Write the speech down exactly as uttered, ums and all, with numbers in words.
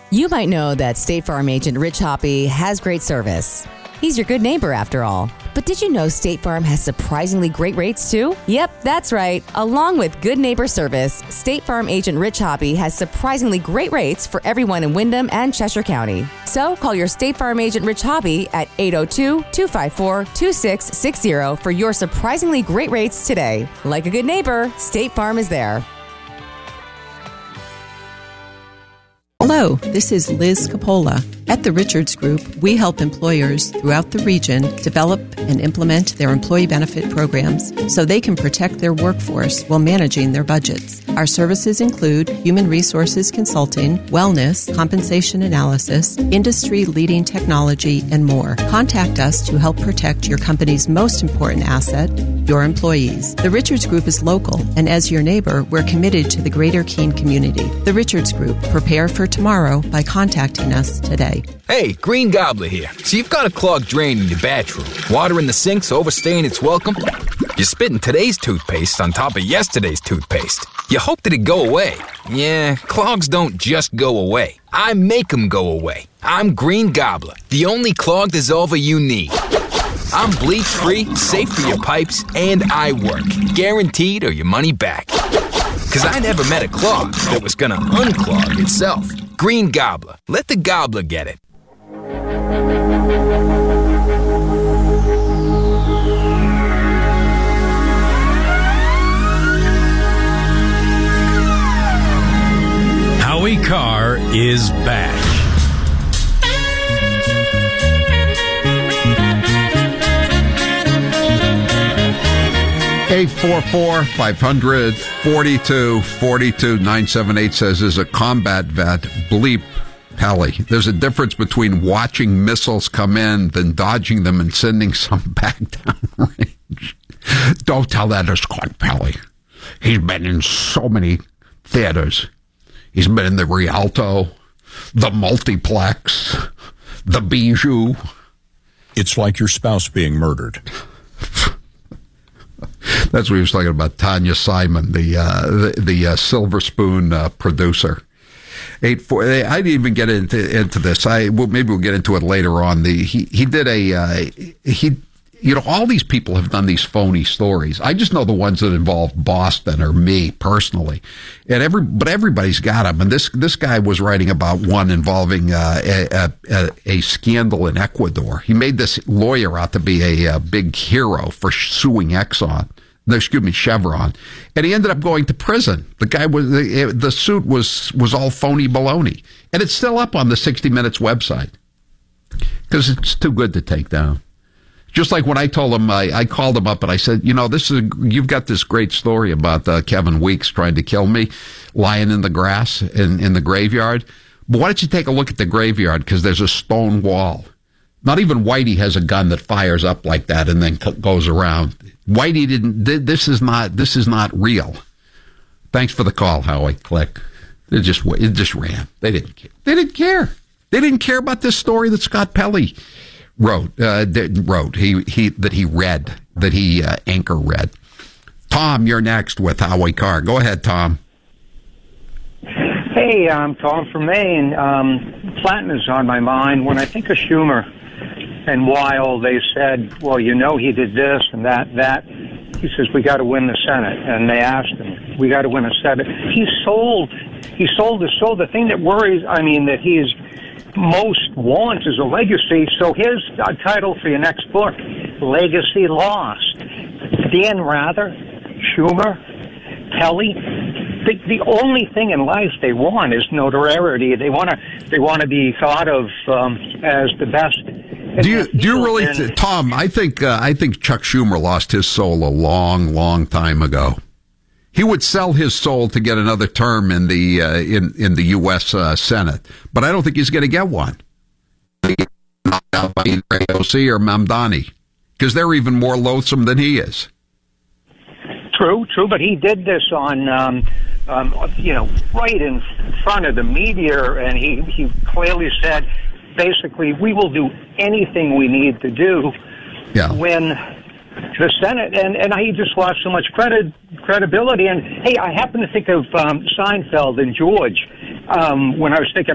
You might know that State Farm agent Rich Hoppy has great service. He's your good neighbor, after all. But did you know State Farm has surprisingly great rates, too? Yep, that's right. Along with good neighbor service, State Farm agent Rich Hoppy has surprisingly great rates for everyone in Windham and Cheshire County. So call your State Farm agent Rich Hoppy at eight oh two, two five four, two six six zero for your surprisingly great rates today. Like a good neighbor, State Farm is there. Hello, this is Liz Capola. At the Richards Group, we help employers throughout the region develop and implement their employee benefit programs so they can protect their workforce while managing their budgets. Our services include human resources consulting, wellness, compensation analysis, industry-leading technology, and more. Contact us to help protect your company's most important asset, your employees. The Richards Group is local, and as your neighbor, we're committed to the greater Keene community. The Richards Group. Prepare for tomorrow by contacting us today. Hey, Green Gobbler here. So you've got a clogged drain in your bathroom. Water in the sink's overstaying its welcome. You're spitting today's toothpaste on top of yesterday's toothpaste. You hope that it go away. Yeah, clogs don't just go away. I make them go away. I'm Green Gobbler, the only clog dissolver you need. I'm bleach-free, safe for your pipes, and I work. Guaranteed or your money back. Because I never met a clog that was going to unclog itself. Green Gobbler. Let the gobbler get it. Howie Carr is back. eight four four, five hundred, forty-two forty-two. nine seven eight says, is a combat vet, bleep Pelly. There's a difference between watching missiles come in than dodging them and sending some back down range. Don't tell that to Scott Pelly. He's been in so many theaters. He's been in the Rialto, the Multiplex, the Bijou. It's like your spouse being murdered. That's what he was talking about. Tanya Simon, the uh, the, the uh, Silver Spoon uh, producer. Eight four. I didn't even get into into this. I well, maybe we'll get into it later on. The he he did a uh, he. You know, all these people have done these phony stories. I just know the ones that involve Boston or me personally, and every but everybody's got them. And this this guy was writing about one involving uh, a, a, a scandal in Ecuador. He made this lawyer out to be a, a big hero for suing Exxon. No, excuse me, Chevron, and he ended up going to prison. The guy was the, the suit was was all phony baloney, and it's still up on the sixty minutes website because it's too good to take down. Just like when I told him, I, I called him up and I said, you know, this is a, you've got this great story about uh, Kevin Weeks trying to kill me, lying in the grass in, in the graveyard. But why don't you take a look at the graveyard? Because there's a stone wall. Not even Whitey has a gun that fires up like that and then goes around. Whitey didn't. This is not. This is not real. Thanks for the call, Howie. Click. It just it just ran. They didn't care. They didn't care. They didn't care about this story that Scott Pelly wrote. Uh, wrote. He he that he read. That he uh, anchor read. Tom, you're next with Howie Carr. Go ahead, Tom. Hey, I'm Tom from Maine. Um, Clinton is on my mind. When I think of Schumer and Weil, they said, well, you know, he did this and that, that. He says, we got to win the Senate. And they asked him, we got to win a Senate. He sold, he sold his soul. The thing that worries, I mean, that he is most wants is a legacy. So his uh, title for your next book, Legacy Lost. Dan Rather, Schumer, Pelly, the, the only thing in life they want is notoriety. They want to they want to be thought of um, as the best. Do you do you really, and, Tom? I think uh, I think Chuck Schumer lost his soul a long, long time ago. He would sell his soul to get another term in the uh, in in the U S Uh, Senate, but I don't think he's going to get one. Knocked out by A O C or Mamdani, because they're even more loathsome than he is. True, true, but he did this on, um, um, you know, right in front of the media, and he, he clearly said, basically, we will do anything we need to do yeah. when the Senate, and, and he just lost so much credit, credibility. And, hey, I happen to think of um, Seinfeld and George um, when I was thinking